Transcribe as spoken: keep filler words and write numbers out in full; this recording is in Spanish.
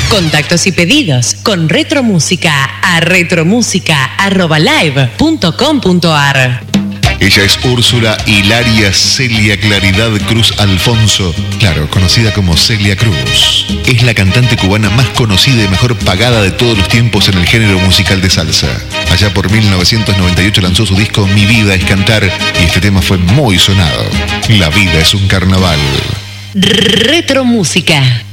Contactos y pedidos con Retromúsica a retromúsica arroba live punto com punto ar. Ella es Úrsula Hilaria Celia Claridad Cruz Alfonso, claro, conocida como Celia Cruz. Es la cantante cubana más conocida y mejor pagada de todos los tiempos en el género musical de salsa. Allá por mil novecientos noventa y ocho lanzó su disco Mi Vida es Cantar y este tema fue muy sonado. La vida es un carnaval. Retromúsica.